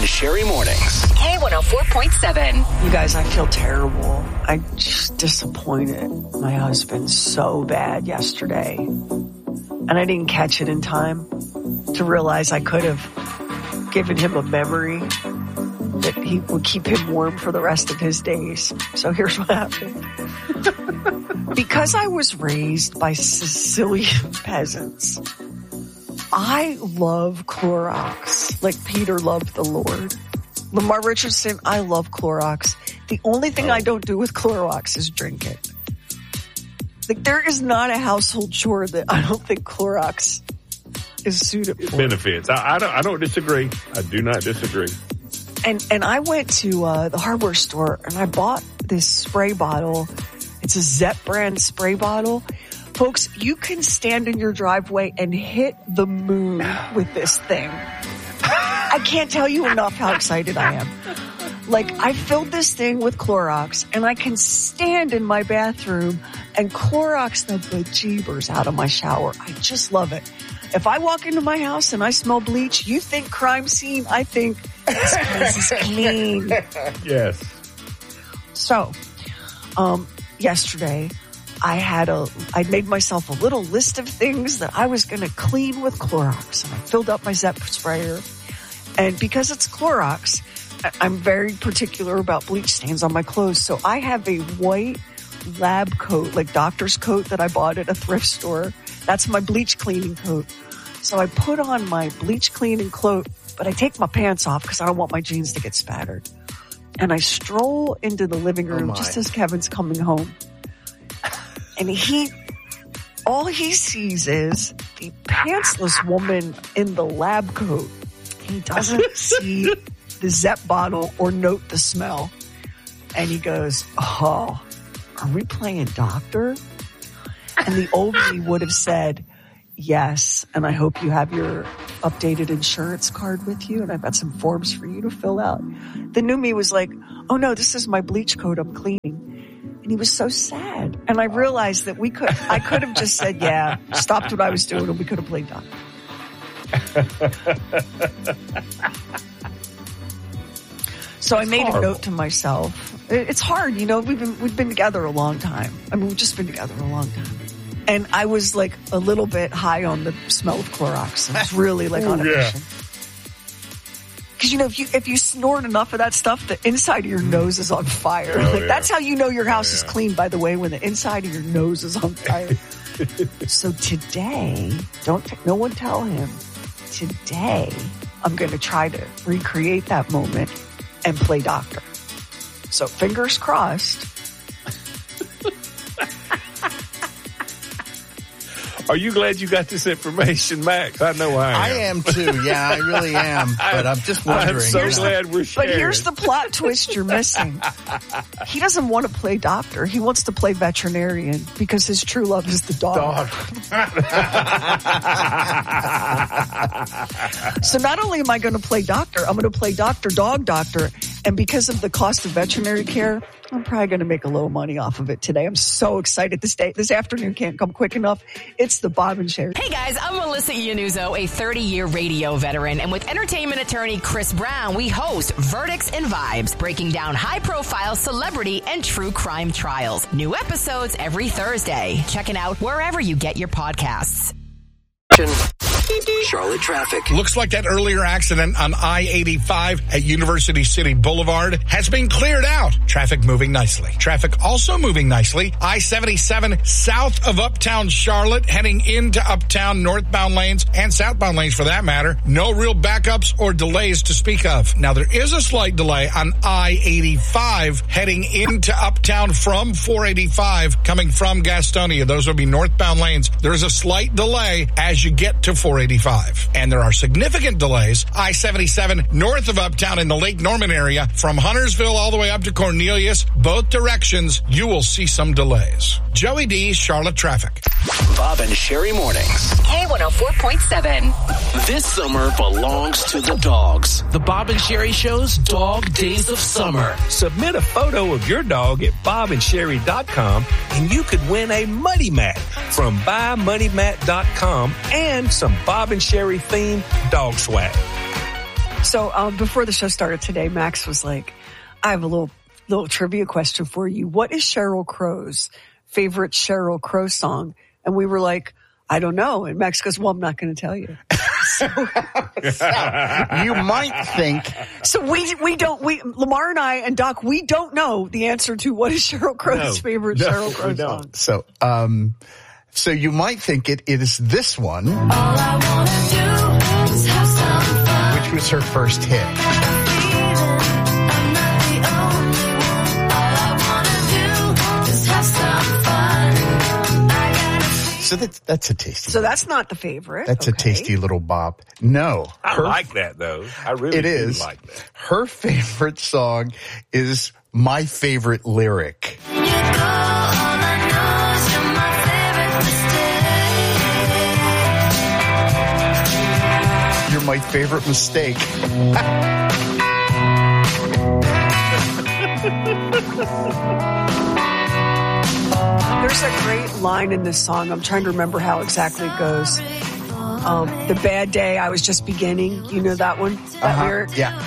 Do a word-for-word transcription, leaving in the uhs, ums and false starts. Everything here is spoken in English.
and Sherry Mornings. K one oh four point seven. You guys, I feel terrible. I'm just disappointed. My husband so bad yesterday. And I didn't catch it in time to realize I could have given him a memory that he would keep him warm for the rest of his days. So here's what happened. Because I was raised by Sicilian peasants, I love Clorox like Peter loved the Lord. Lamar Richardson, I love Clorox. The only thing I don't do with Clorox is drink it. Like, there is not a household chore that I don't think Clorox is suited for. Benefits. I, I don't. I don't disagree. I do not disagree. And and I went to uh, the hardware store and I bought this spray bottle. It's a Zep brand spray bottle. Folks, you can stand in your driveway and hit the moon with this thing. I can't tell you enough how excited I am. Like, I filled this thing with Clorox and I can stand in my bathroom and Clorox the bejeebers out of my shower. I just love it. If I walk into my house and I smell bleach, you think crime scene, I think this place is clean. Yes. So, um, yesterday, I had a, I made myself a little list of things that I was going to clean with Clorox. And I filled up my Zep sprayer. And because it's Clorox, I'm very particular about bleach stains on my clothes. So I have a white lab coat, like doctor's coat that I bought at a thrift store. That's my bleach cleaning coat. So I put on my bleach cleaning coat, but I take my pants off because I don't want my jeans to get spattered. And I stroll into the living room oh just as Kevin's coming home. And he, all he sees is the pantsless woman in the lab coat. He doesn't see the Zep bottle or note the smell. And he goes, oh, are we playing doctor? And the old me would have said, yes. And I hope you have your updated insurance card with you. And I've got some forms for you to fill out. The new me was like, oh no, this is my bleach coat I'm cleaning. And he was so sad. And I realized that we could, I could have just said, yeah, stopped what I was doing and we could have played doctor. So I made a note to myself. It's hard, you know, we've been, we've been together a long time. I mean, we've just been together a long time. And I was like a little bit high on the smell of Clorox. I was really like on a mission. Because, you know, if you, if you snort enough of that stuff, the inside of your nose is on fire. Oh, like, yeah. That's how you know your house oh, is yeah. clean, by the way, when the inside of your nose is on fire. So today, don't, t- no one tell him, today I'm going to try to recreate that moment and play doctor. So fingers crossed. Are you glad you got this information, Max? I know I am. I am too. Yeah, I really am. But I'm just wondering. I'm so you know. glad we're sharing. But here's the plot twist you're missing. He doesn't want to play doctor. He wants to play veterinarian because his true love is the dog. dog. So not only am I going to play doctor, I'm going to play doctor, dog doctor. And because of the cost of veterinary care, I'm probably going to make a little money off of it today. I'm so excited. This day, this afternoon can't come quick enough. It's the Bob and Sherry. Hey guys, I'm Melissa Iannuzzo, a thirty-year radio veteran. And with entertainment attorney Chris Brown, we host Verdicts and Vibes, breaking down high-profile celebrity and true crime trials. New episodes every Thursday. Check it out wherever you get your podcasts. Charlotte traffic. Looks like that earlier accident on I eighty-five at University City Boulevard has been cleared out. Traffic moving nicely. Traffic also moving nicely. I seventy-seven south of Uptown Charlotte, heading into Uptown northbound lanes and southbound lanes for that matter. No real backups or delays to speak of. Now, there is a slight delay on I eighty-five heading into Uptown from four eighty-five coming from Gastonia. Those will be northbound lanes. There is a slight delay as you get to four eighty-five. And there are significant delays. I seventy-seven north of Uptown in the Lake Norman area from Huntersville all the way up to Cornelius. Both directions, you will see some delays. Joey D, Charlotte traffic. Bob and Sherry Mornings. K one oh four point seven. This summer belongs to the dogs. The Bob and Sherry Show's Dog Days of Summer. Submit a photo of your dog at bob and sherry dot com and you could win a Muddy Mat from buy money mat dot com and some Bob and Sherry themed dog swag. So um, before the show started today, Max was like, I have a little little trivia question for you. What is Sheryl Crow's favorite Sheryl Crow song? And we were like, I don't know. And Max goes, well, I'm not going to tell you. So, you might think. So we we don't, we Lamar and I and Doc, we don't know the answer to what is Sheryl Crow's No, favorite no, Sheryl Crow we don't. song. So, um, so you might think it, it is this one, All I wanna do is have some fun. which was her first hit. I'm not the only one. All I wanna do is have some fun. I gotta So that's, that's a tasty. So that's not the favorite. That's a Okay. tasty little bop. No. I her- like that, though. I really It do is. like that. Her favorite song is my favorite lyric. you go. All I know is you're my favorite mistake. You're my favorite mistake. There's a great line in this song. I'm trying to remember how exactly it goes. Um, the bad day, I was just beginning. You know that one? That Uh-huh. lyric? Yeah.